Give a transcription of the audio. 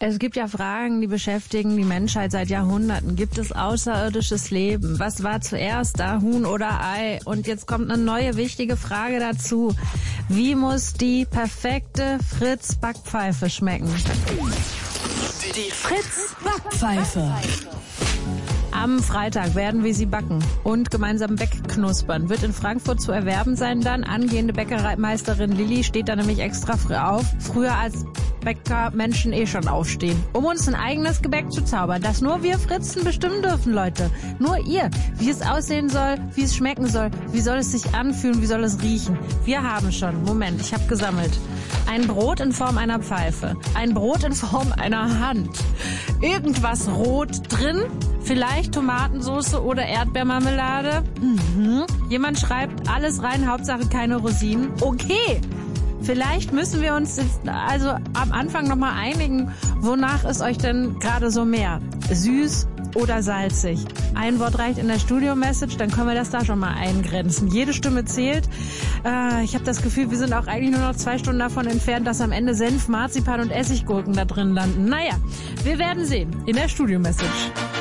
Es gibt ja Fragen, die beschäftigen die Menschheit seit Jahrhunderten. Gibt es außerirdisches Leben? Was war zuerst da, Huhn oder Ei? Und jetzt kommt eine neue wichtige Frage dazu. Wie muss die perfekte Fritz-Backpfeife schmecken? Die Fritz-Backpfeife. Am Freitag werden wir sie backen und gemeinsam wegknuspern. Wird in Frankfurt zu erwerben sein dann. Angehende Bäckermeisterin Lilly steht da nämlich extra früh auf. Früher als Bäckermenschen schon aufstehen. Um uns ein eigenes Gebäck zu zaubern, das nur wir Fritzen bestimmen dürfen, Leute. Nur ihr. Wie es aussehen soll, wie es schmecken soll, wie soll es sich anfühlen, wie soll es riechen. Wir haben schon, Moment, ich habe gesammelt. Ein Brot in Form einer Pfeife. Ein Brot in Form einer Hand. Irgendwas rot drin. Vielleicht Tomatensauce oder Erdbeermarmelade. Jemand schreibt alles rein, Hauptsache keine Rosinen. Okay. Vielleicht müssen wir uns jetzt also am Anfang nochmal einigen, wonach ist euch denn gerade so mehr? Süß oder salzig? Ein Wort reicht in der Studio-Message, dann können wir das da schon mal eingrenzen. Jede Stimme zählt. Ich habe das Gefühl, wir sind auch eigentlich nur noch 2 Stunden davon entfernt, dass am Ende Senf, Marzipan und Essiggurken da drin landen. Naja, wir werden sehen in der Studio-Message.